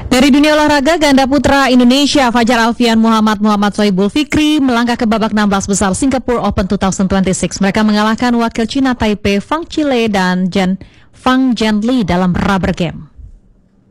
Dari dunia olahraga, ganda putra Indonesia Fajar Alfian Muhammad Sohibul Fikri melangkah ke babak 16 besar Singapore Open 2026. Mereka mengalahkan wakil Cina Taipei Fang Chile dan Fang Zhenli dalam rubber game.